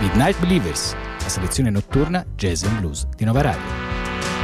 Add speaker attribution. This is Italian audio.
Speaker 1: Midnight Believers, la selezione notturna jazz and blues di Nova Radio.